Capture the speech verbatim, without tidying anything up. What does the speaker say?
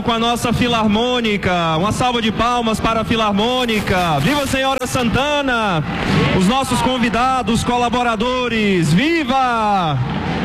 com a nossa Filarmônica. Uma salva de palmas para a Filarmônica. Viva a Senhora Santana! Os nossos convidados, colaboradores, viva!